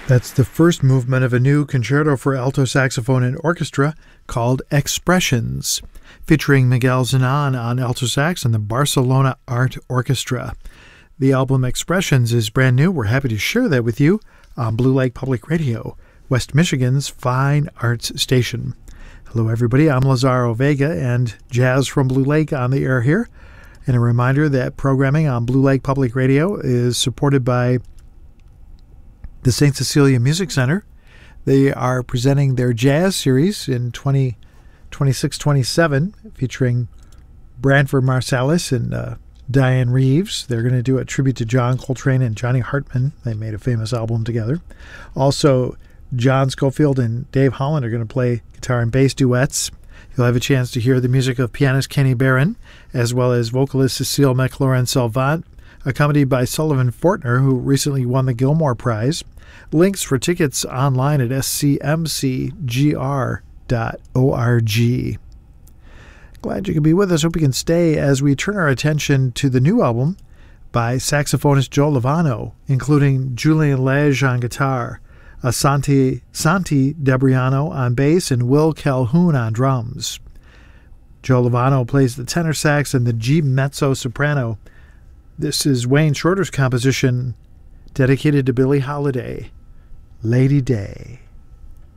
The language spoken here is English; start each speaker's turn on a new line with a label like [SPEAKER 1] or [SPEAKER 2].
[SPEAKER 1] That's the first movement of a new concerto for alto saxophone and orchestra called Expressions, featuring Miguel Zenon on alto sax and the Barcelona Art Orchestra. The album Expressions is brand new. We're happy to share that with you on Blue Lake Public Radio, West Michigan's fine arts station. Hello, everybody. I'm Lazaro Vega and Jazz from Blue Lake on the air here. And a reminder that programming on Blue Lake Public Radio is supported by the St. Cecilia Music Center. They are presenting their jazz series in 2026-27, featuring Branford Marsalis and Diane Reeves. They're going to do a tribute to John Coltrane and Johnny Hartman. They made a famous album together. Also, John Schofield and Dave Holland are going to play guitar and bass duets. You'll have a chance to hear the music of pianist Kenny Barron, as well as vocalist Cecile McLaurin-Salvant, accompanied by Sullivan Fortner, who recently won the Gilmore Prize. Links for tickets online at scmcgr.org. Glad you could be with us. Hope you can stay as we turn our attention to the new album by saxophonist Joe Lovano, including Julian Lage on guitar, Santi Debriano on bass, and Will Calhoun on drums. Joe Lovano plays the tenor sax and the G mezzo-soprano. This is Wayne Shorter's composition dedicated to Billie Holiday, Lady Day.